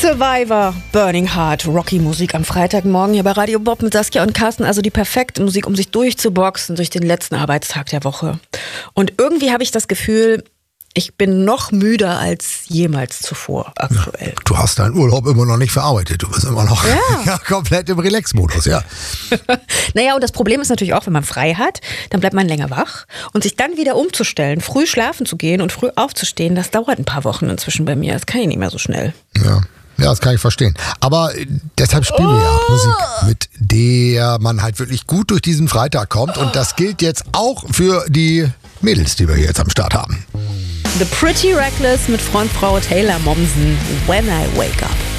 Survivor, Burning Heart, Rocky-Musik am Freitagmorgen hier bei Radio Bob mit Saskia und Carsten. Also die perfekte Musik, um sich durchzuboxen durch den letzten Arbeitstag der Woche. Und irgendwie habe ich das Gefühl, ich bin noch müder als jemals zuvor aktuell. Ja, du hast deinen Urlaub immer noch nicht verarbeitet. Du bist immer noch komplett im Relax-Modus, ja. Naja, und das Problem ist natürlich auch, wenn man frei hat, dann bleibt man länger wach. Und sich dann wieder umzustellen, früh schlafen zu gehen und früh aufzustehen, das dauert ein paar Wochen inzwischen bei mir. Das kann ich nicht mehr so schnell. Ja, das kann ich verstehen. Aber deshalb spielen wir ja Musik, mit der man halt wirklich gut durch diesen Freitag kommt. Und das gilt jetzt auch für die Mädels, die wir hier jetzt am Start haben. The Pretty Reckless mit Frontfrau Taylor Momsen, When I Wake Up.